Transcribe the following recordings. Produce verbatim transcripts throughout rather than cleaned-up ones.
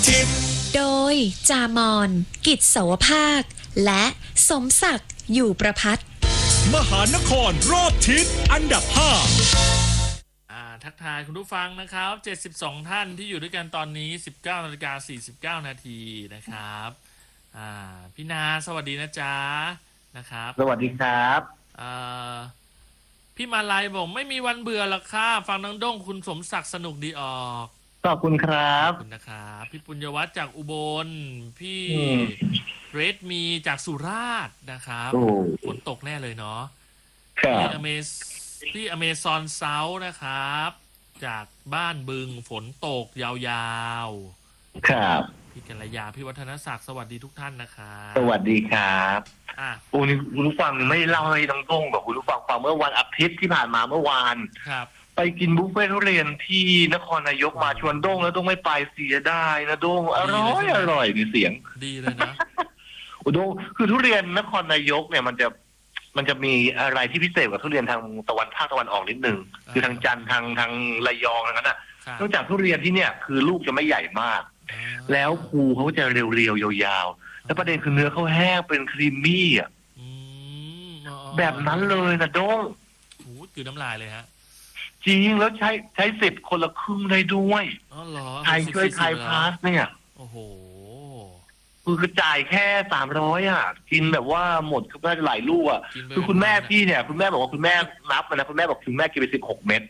ทิศโดยจามอนกิจเสาวภาคและสมศักดิ์อยู่ประพัฒน์มหานครรอบทิศอันดับห้าทักทายคุณผู้ฟังนะครับเจ็ดสิบสองท่านที่อยู่ด้วยกันตอนนี้ สิบเก้านาฬิกาสี่สิบเก้านาทีนะครับอ่าพี่นาสวัสดีนะจ๊ะนะครับสวัสดีครับอ่าพี่มาลัยบอกไม่มีวันเบื่อหรอกค่ะฟังน้องด้งคุณสมศักดิ์สนุกดีออกขอบคุณครับขอบคุณนะครับพี่ปุญญวัฒน์จากอุบลพี่เรดมีจากสุราษฎร์นะครับฝนตกแน่เลยเนาะพี่อเมซพี่อเมซอนเซาท์นะครับจากบ้านบึงฝนตกยาวๆครับพี่กัลยาพี่วัฒนศักดิ์สวัสดีทุกท่านนะครับสวัสดีครับอ่ะคุณคุณผู้ฟังไม่เล่าให้น้องต้งกับคุณผู้ฟังฟังเมื่อวันอาทิตย์ที่ผ่านมาเมื่อวานครับไปกินบุฟเฟ่ทุเรียนที่นครนายกมาชวนด้งแล้วด้งไม่ไปเสียได้นะด้งอร่อยอร่อยมีเสียงดีเลยนะโอ้ด้งคือทุเรียนนครนายกเนี่ยมันจะมันจะมีอะไรที่พิเศษกว่าทุเรียนทางตะวันภาคตะวันออกนิดนึงคือทางจันทร์ทางทางระยองนั้นน่ะนอกจากทุเรียนที่เนี่ยคือลูกจะไม่ใหญ่มากแล้วภูเขาจะเรียวๆยาวๆแล้วประเด็นคือเนื้อเขาแห้งเป็นครีมมี่อ่ะแบบนั้นเลยนะด้งโอ้คือน้ำลายเลยฮะจริงแล้วใช้ใช้สิทธิ์คนละครึ่งได้ด้วยอ๋อเหรอไทยเคยไทยพาสเนี่ยโอ้โหคือกระจายแค่สามร้อยอ่ะกินแบบว่าหมดก็ได้หลายลูกอ่ะคือคุณแม่พี่เนี่ยคุณแม่บอกว่าคุณแม่นับนะคุณแม่บอกคุณแม่กินไปสิบหกเม็ด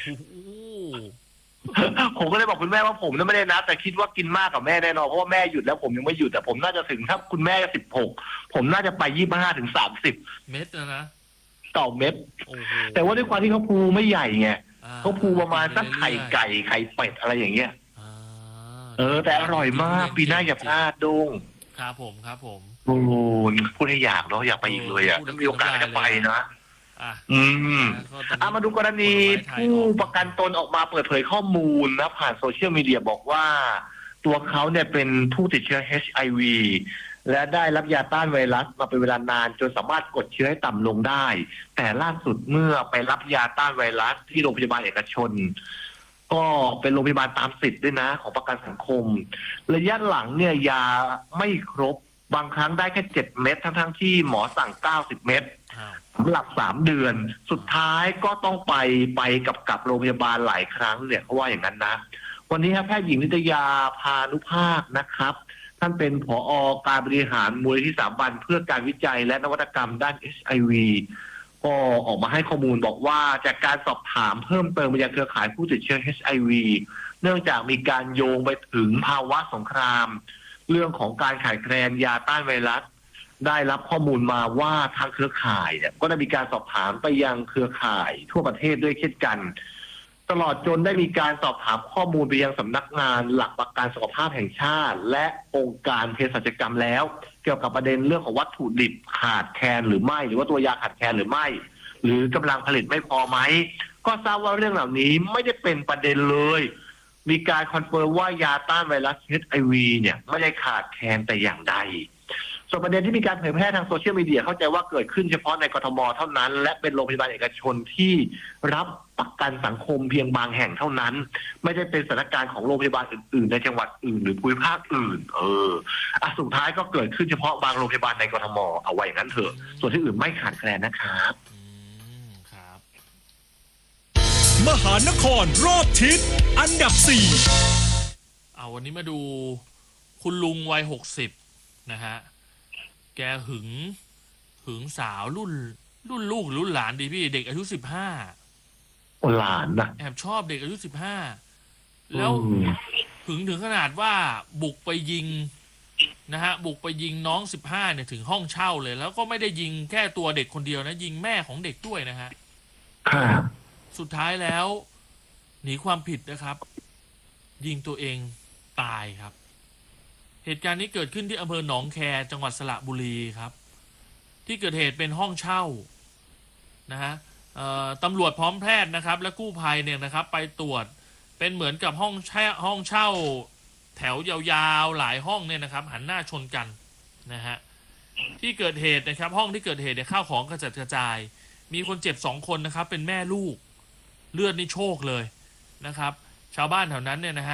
ผมก็เลยบอกคุณแม่ว่าผมน่ะไม่ได้นับแต่คิดว่ากินมากกับแม่แน่นอนเพราะว่าแม่หยุดแล้วผมยังไม่หยุดแต่ผมน่าจะถึงถ้าคุณแม่สิบหกผมน่าจะไปยี่สิบห้าถึงสามสิบเม็ดนะนะต่อเม็ดแต่ว่าด้วยความที่เขาภูไม่ใหญ่ไงเขาภูประมาณสักไข่ไก่ไข่เป็ดอะไรอย่างเงี้ยเออแต่อร่อยมากปีหน้าอย่าพลาดด้งครับผมครับผมโอ้พูดให้อยากเนาะอยากไปอีกเลยอ่ะถ้ามีโอกาสจะไปนะอืมอ่ะมาดูกรณีผู้ประกันตนออกมาเปิดเผยข้อมูลนะผ่านโซเชียลมีเดียบอกว่าตัวเขาเนี่ยเป็นผู้ติดเชื้อ เอช ไอ วี และได้รับยาต้านไวรัสมาเป็นเวลานานจนสามารถกดเชื้อให้ต่ำลงได้แต่ล่าสุดเมื่อไปรับยาต้านไวรัสที่โรงพยาบาลเอกชนก็เป็นโรงพยาบาลตามสิทธิ์ด้วยนะของประกันสังคมระยะหลังเนี่ยยาไม่ครบบางครั้งได้แค่เจ็ดเม็ดทั้งๆที่หมอสั่งเก้าสิบเม็ดสำหรับสามเดือนสุดท้ายก็ต้องไปไปกับกับโรงพยาบาลหลายครั้งเนี่ยเขาว่าอย่างนั้นนะวันนี้แพทย์หญิงนิตยาพานุภาคนะครับท่านเป็นผอ.การบริหารมูลนิธิสถาบันเพื่อการวิจัยและนวัตกรรมด้าน เอช ไอ วี ก็ออกมาให้ข้อมูลบอกว่าจากการสอบถามเพิ่มเติมไปยังเครือข่ายผู้ติดเชื้อ เอช ไอ วี เนื่องจากมีการโยงไปถึงภาวะสงครามเรื่องของการขาดแคลนยาต้านไวรัสได้รับข้อมูลมาว่าทางเครือข่ายเนี่ยก็ได้มีการสอบถามไปยังเครือข่ายทั่วประเทศด้วยเช่นกันตลอดจนได้มีการสอบถามข้อมูลไปยังสำนักงานหลักประกันสุขภาพแห่งชาติและองค์การเภสัชกรรมแล้วเกี่ยวกับประเด็นเรื่องของวัตถุดิบขาดแคลนหรือไม่หรือว่าตัวยาขาดแคลนหรือไม่หรือกำลังผลิตไม่พอไหมก็ทราบว่าเรื่องเหล่านี้ไม่ได้เป็นประเด็นเลยมีการคอนเฟิร์มว่ายาต้านไวรัส เอช ไอ วี เนี่ยไม่ได้ขาดแคลนแต่อย่างใดส่วนประเด็นที่มีการเผยแพร่ทางโซเชียลมีเดียเข้าใจว่าเกิดขึ้นเฉพาะในกทม.เท่านั้นและเป็นโรงพยาบาลเอกชนที่รับประกันสังคมเพียงบางแห่งเท่านั้นไม่ได้เป็นสถานการณ์ของโรงพยาบาลอื่นๆในจังหวัดอื่นหรือภูมิภาคอื่นเอออ่ะสุดท้ายก็เกิดขึ้นเฉพาะบางโรงพยาบาลในกทม.เอาไว้อย่างนั้นเถอะส่วนที่อื่นไม่ขาดแคลนนะครับครับมหานครรอบทิศอันดับสี่เอาวันนี้มาดูคุณลุงวัยหกสิบนะฮะแกหึงหึงสาวรุ่นรุ่นลูกรุ่นหลานดีพี่เด็กอายุสิบห้าหลานนะแอบชอบเด็กอายุสิบห้าแล้วหึงถึงขนาดว่าบุกไปยิงนะฮะบุกไปยิงน้องสิบห้าเนี่ยถึงห้องเช่าเลยแล้วก็ไม่ได้ยิงแค่ตัวเด็กคนเดียวนะยิงแม่ของเด็กด้วยนะฮะครับสุดท้ายแล้วหนีความผิดนะครับยิงตัวเองตายครับเหตุการณ์นี้เกิดขึ้นที่อำเภอหนองแคจังหวัดสระบุรีครับที่เกิดเหตุเป็นห้องเช่านะฮะตำรวจพร้อมแพทย์นะครับและกู้ภัยเนี่ยนะครับไปตรวจเป็นเหมือนกับห้องแช่ห้องเช่าแถวยาวๆหลายห้องเนี่ยนะครับหันหน้าชนกันนะฮะที่เกิดเหตุนะครับห้องที่เกิดเหตุเนี่ยข้าวของกระจัดกระจายมีคนเจ็บสองคนนะครับเป็นแม่ลูกเลือดนี่โชกเลยนะครับชาวบ้านแถวนั้นเนี่ยนะฮะ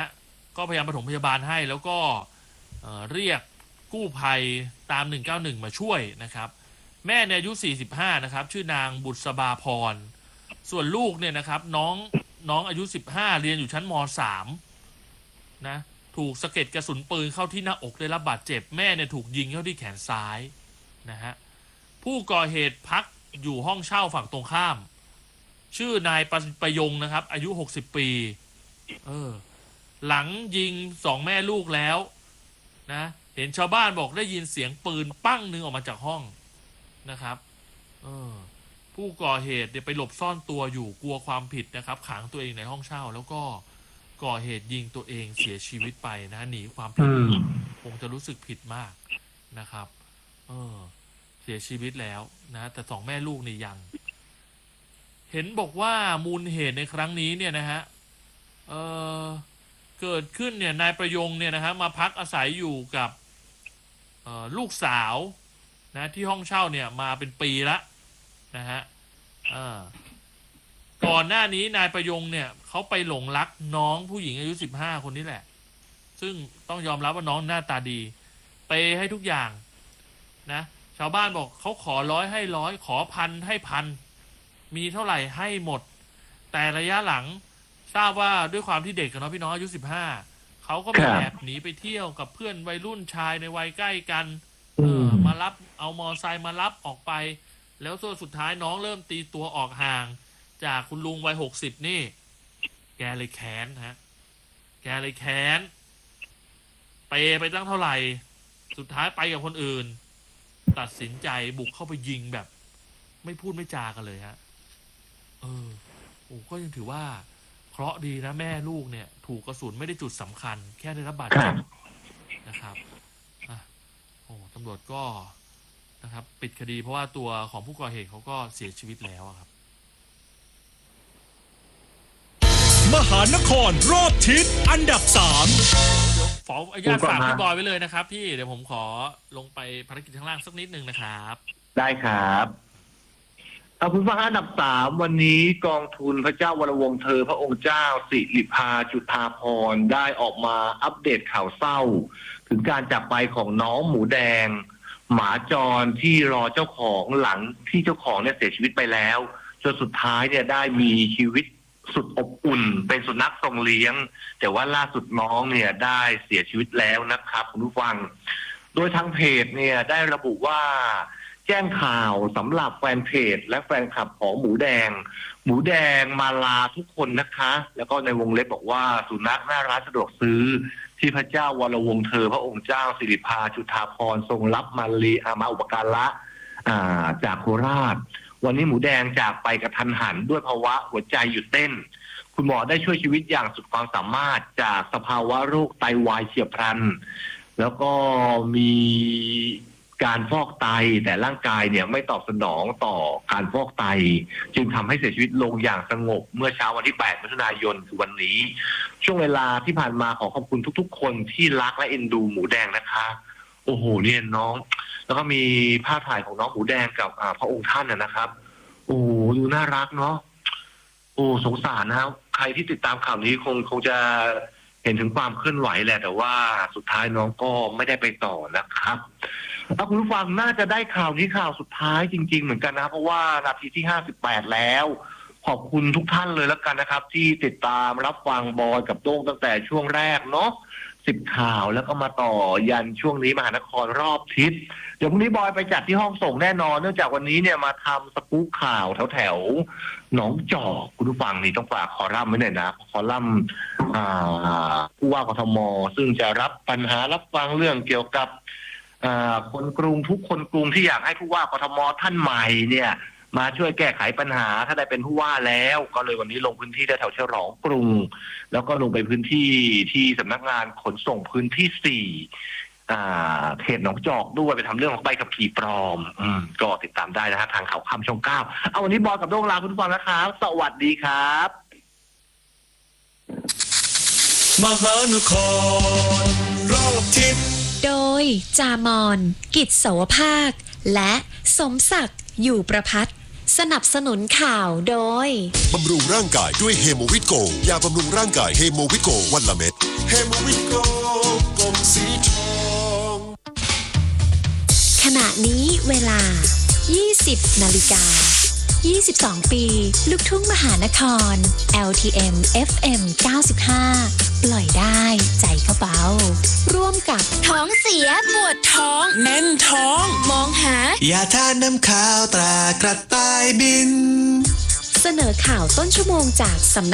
ก็พยายามปฐมพยาบาลให้แล้วก็เอ่อเรียกกู้ภัยตามหนึ่งเก้าหนึ่งมาช่วยนะครับแม่ในอายุสี่สิบห้านะครับชื่อนางบุษบาพรส่วนลูกเนี่ยนะครับน้องน้องอายุสิบห้าเรียนอยู่ชั้นม.สาม นะถูกสะเก็ดกระสุนปืนเข้าที่หน้าอกได้รับบาดเจ็บแม่เนี่ยถูกยิงเข้าที่แขนซ้ายนะฮะผู้ก่อเหตุพักอยู่ห้องเช่าฝั่งตรงข้ามชื่อนายประยงนะครับอายุหกสิบปีเออหลังยิงสองแม่ลูกแล้วนะเห็นชาวบ้านบอกได้ยินเสียงปืนปั้งนึงออกมาจากห้องนะครับเออผู้ก่อเหตุเนี่ยไปหลบซ่อนตัวอยู่กลัวความผิดนะครับขังตัวเองในห้องเช่าแล้วก็ก่อเหตุยิงตัวเองเสียชีวิตไปนะหนีความผิดคงจะรู้สึกผิดมากนะครับเออเสียชีวิตแล้วนะแต่สองแม่ลูกนี่ยังเห็นบอกว่ามูลเหตุในครั้งนี้เนี่ยนะฮะเออเกิดขึ้นเนี่ยนายประยงเนี่ยนะฮะมาพักอาศัยอยู่กับลูกสาวนะที่ห้องเช่าเนี่ยมาเป็นปีละนะฮะก่อนหน้านี้นายประยงเนี่ยเขาไปหลงรักน้องผู้หญิงอายุสิบห้าคนนี้แหละซึ่งต้องยอมรับว่าน้องหน้าตาดีไปให้ทุกอย่างนะชาวบ้านบอกเขาขอร้อยให้ร้อยขอพันให้พันมีเท่าไหร่ให้หมดแต่ระยะหลังทราบว่าด้วยความที่เด็กกันเนาะพี่น้องอายุสิบห้าเขาก็ไปแอบหนีไปเที่ยวกับเพื่อนวัยรุ่นชายในวัยใกล้กันเออมารับเอามอไซค์มารับออกไปแล้วสุดท้ายน้องเริ่มตีตัวออกห่างจากคุณลุงวัยหกสิบนี่แกเลยแค้นฮะแกเลยแค้นเปไปตั้งเท่าไหร่สุดท้ายไปกับคนอื่นตัดสินใจบุกเข้าไปยิงแบบไม่พูดไม่จากันเลยฮะเออโอ้ก็ยังถือว่าเคราะห์ดีนะแม่ลูกเนี่ยถูกกระสุนไม่ได้จุดสำคัญแค่ได้รับบาดเจ็บนะครับอ่ะโอ้ตำรวจก็นะครับปิดคดีเพราะว่าตัวของผู้ก่อเหตุเขาก็เสียชีวิตแล้วครับมหานครรอบทิศอันดับสามขออนุญาตฝากพี่บอยไว้เลยนะครับพี่เดี๋ยวผมขอลงไปภารกิจข้างล่างสักนิดนึงนะครับได้ครับเอาคุณฟังอันดับสามวันนี้กองทุนพระเจ้าวรวงศ์เธอพระองค์เจ้าสิริภาจุฑาภรณ์ได้ออกมาอัปเดตข่าวเศร้าถึงการจากไปของน้องหมูแดงหมาจรที่รอเจ้าของหลังที่เจ้าของเนี่ยเสียชีวิตไปแล้วจนสุดท้ายเนี่ยได้มีชีวิตสุดอบอุ่นเป็นสุนัขทรงเลี้ยงแต่ว่าล่าสุดน้องเนี่ยได้เสียชีวิตแล้วนะครับคุณผู้ฟังโดยทางเพจเนี่ยได้ระบุว่าแจ้งข่าวสำหรับแฟนเพจและแฟนคลับของหมูแดงหมูแดงมาลาทุกคนนะคะแล้วก็ในวงเล็บบอกว่าสุนัขหน้าร้านสะดวกซื้อที่พระเจ้าวรวงศ์เธอพระองค์เจ้าสิริภาจุฑาภรณ์ทรงรับมาลีอามาอุปการะจากโคราชวันนี้หมูแดงจากไปกระทันหันด้วยภาวะหัวใจหยุดเต้นคุณหมอได้ช่วยชีวิตอย่างสุดความสามารถจากสภาวะโรคไตวายเฉียบพลันแล้วก็มีการฟอกไตแต่ร่างกายเนี่ยไม่ตอบสนองต่อการฟอกไตจึงทำให้เสียชีวิตลงอย่างสงบเมื่อเช้าวันที่แปดมิถุนายนคือวันนี้ช่วงเวลาที่ผ่านมาขอขอบคุณทุกๆคนที่รักและเอ็นดูหมูแดงนะคะโอ้โหเนี่ยน้องแล้วก็มีภาพถ่ายของน้องหมูแดงกับพระองค์ท่านนะครับโอ้ดูน่ารักเนาะโอ้สงสารนะใครที่ติดตามข่าวนี้คงคงจะเห็นถึงความเคลื่อนไหวแหละแต่ว่าสุดท้ายน้องก็ไม่ได้ไปต่อนะครับถ้าคุณผู้ฟังน่าจะได้ข่าวนี้ข่าวสุดท้ายจริงๆเหมือนกันนะเพราะว่านาทีที่ห้าสิบแปดแล้วขอบคุณทุกท่านเลยแล้วกันนะครับที่ติดตามรับฟังบอยกับโต้งตั้งแต่ช่วงแรกเนาะสิบข่าวแล้วก็มาต่อยันช่วงนี้มหานครรอบทิศเดี๋ยวพรุ่งนี้บอยไปจัดที่ห้องส่งแน่นอนเนื่องจากวันนี้เนี่ยมาทำสกู๊ปข่าวแถวแถวหนองจอกคุณผู้ฟังนี่ต้องฝากคอลัมน์ไว้หน่อยนะคอลัมน์ผู้ว่ากทมซึ่งจะรับปัญหารับฟังเรื่องเกี่ยวกับคนกรุงทุกคนกรุงที่อยากให้ผู้ว่ากทมท่านใหม่เนี่ยมาช่วยแก้ไขปัญหาถ้าได้เป็นผู้ว่าแล้วก็เลยวันนี้ลงพื้นที่แถวฉลองกรุงแล้วก็ลงไปพื้นที่ที่สำนักงานขนส่งพื้นที่สี่เขตหนองจอกด้วยไปทำเรื่องของใบขับขี่ปลอมอืมก็ติดตามได้นะฮะทางข่าวค่ำช่องเก้าเอาวันนี้บอยกับโด้งลาคุณผู้ฟังนะครับสวัสดีครับมหานครรอบทิศโดยจามอนกิจโสภาคและสมศักดิ์อยู่ประภัตสนับสนุนข่าวโดยบำรุงร่างกายด้วยเฮโมวิตโกยาบำรุงร่างกายเฮโมวิตโกวันละเม็ดเฮโมวิตโกกลมสีทองขณะนี้เวลา ยี่สิบนาฬิกายี่สิบสอง ปีลูกทุ่งมหานคร แอล ที เอ็ม เอฟ เอ็ม เก้าสิบห้า ปล่อยได้ใจเขาเบาร่วมกับท้องเสียปวดท้องแน่นท้องมองหายาทาน้ำขาวตรากระต่ายบินเสนอข่าวต้นชั่วโมงจากสำนัก